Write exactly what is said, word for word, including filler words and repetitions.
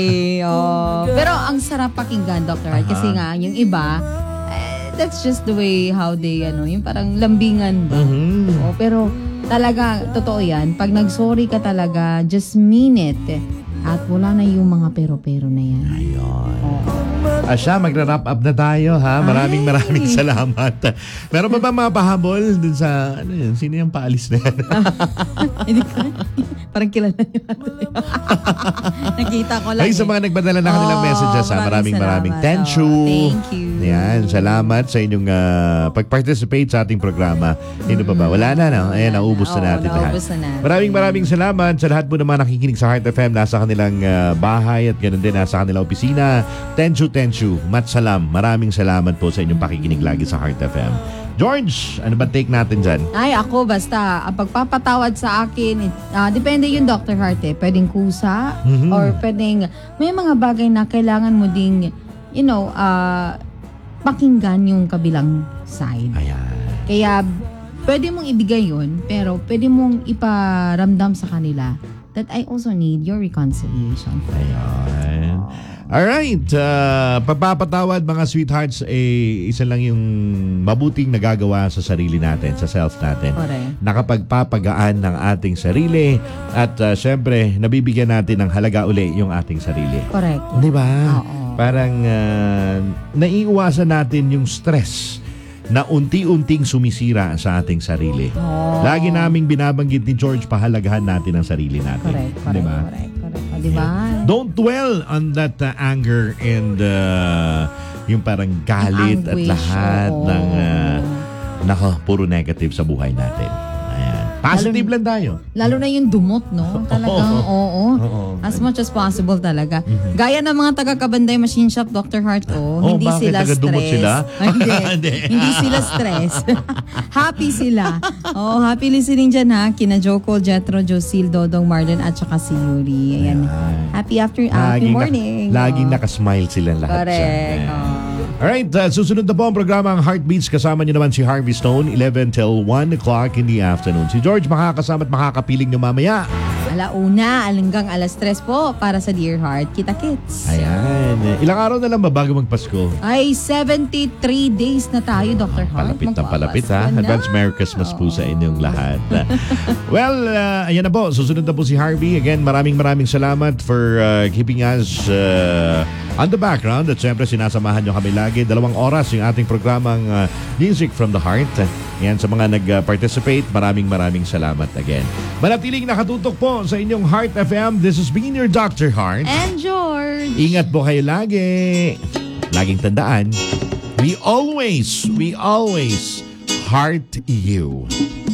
Eh, oh. Pero ang sarap pakinggan, Doctor Hart, kasi nga, yung iba, eh, that's just the way how they, ano, yung parang lambingan ba? Mhm. Oh, pero talaga, totoo yan, pag nag-sorry ka talaga, just mean it. At wala na yung mga pero-pero na yan. Ayun. Oo. Asya, magra-wrap up na tayo ha. Maraming Ay. maraming salamat. Meron pa ba mga pahabol dun sa, ano yun, sino yung paalis na yan? Hindi ko, parang kilala niyo. Nakita ko lang. Ay, sa eh. mga nagbadala na kanilang Oh, messages ha. Maraming maraming salamat. thank you. Oh, thank you. Yan, salamat sa inyong ah, pag-participate sa ating programa. Sino pa ba? Wala na, no? Ayan, naubos Oo, na natin lahat. naubos na natin. Maraming maraming salamat sa lahat po naman nakikinig sa Heart F M. Nasa kanilang ah, bahay at ganoon din nasa kanilang opisina. Tenshu, tenshu. Matsalam. Maraming salamat po sa inyong pakikinig lagi sa Heart F M. George, ano ba take natin dyan? Ay, ako basta, ang pagpapatawad sa akin, it, ah, depende yung Doctor Hart eh. Pwedeng kusa, Mhm. or pwedeng, may mga bagay na kailangan mo ding, you know, ah, pakinggan yung kabilang side. Ayan. Kaya, pwede mong ibigay yun, pero pwede mong iparamdam sa kanila that I also need your reconciliation. Ayan. Alright, uh, pagpapatawad mga sweethearts, eh, isa lang yung mabuting nagagawa sa sarili natin, sa self natin. Correct. Nakapagpapagaan ng ating sarili at uh, syempre, nabibigyan natin ng halaga uli yung ating sarili. Correct. Di ba? Oo. Parang uh, naiiwasan natin yung stress na unti-unting sumisira sa ating sarili. Oo. Lagi naming binabanggit ni George, pahalagahan natin ang sarili natin. Correct, correct, Di ba? correct, correct. O, diba? Don't dwell on that uh, anger and uh, yung parang galit at Anguish, lahat oo. ng uh, nako, puro negative sa buhay natin. Ayan. Positive Lalo- lang tayo. Lalo na yung dumot, no? Talagang, oo. Oo. As much as possible talaga. Gaya ng mga taga-Kabanday Machine Shop, Doctor Hart, oh, Oh, hindi bakit? sila Taga-dumot stress. sila? hindi. Hindi. hindi sila stress. Happy sila. Oh, happy listening dyan ha. Kina Joko, Jetro, Josil, Dodong, Marlon, at saka si Yuri. Ayan. Ayan. Happy after, happy Laging, morning. na, laging Oh. nakasmile silang lahat. Correct. Ayan. Oh. Alright, uh, susunod na po ang programa ang Heartbeats. Kasama niyo naman si Harvey Stone, eleven till one o'clock in the afternoon. Si George makakasama at makakapiling niyo mamaya. Alauna, hanggang alas tres po para sa Dear Heart. Kita-kits. Ayan. Ilang araw na lang ba bago magpasko? Ay, seventy-three days na tayo, Doctor Hart. Palapit na palapit ha. Magpapasko na. Advance Merry Christmas po sa inyong lahat. Well, uh, ayan na po. Susunod na po si Harvey. Again, maraming maraming salamat for uh, keeping us uh, on the background. At syempre, sinasamahan nyo kami lagi. Dalawang oras yung ating programang uh, Music from the Heart. Yan sa mga nag-participate. Maraming maraming salamat again. Manatiling nakatutok po sa inyong Heart F M. This has been your Doctor Heart. And George. Ingat po kayo lagi. Laging tandaan, we always, we always heart you.